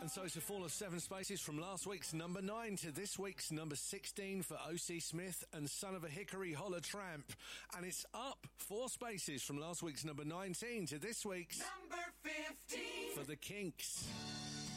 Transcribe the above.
And so it's a fall of 7 spaces from last week's number 9 to this week's number 16 for O.C. Smith and Son of a Hickory Holler Tramp. And it's up 4 spaces from last week's number 19 to this week's number 15 for the Kinks.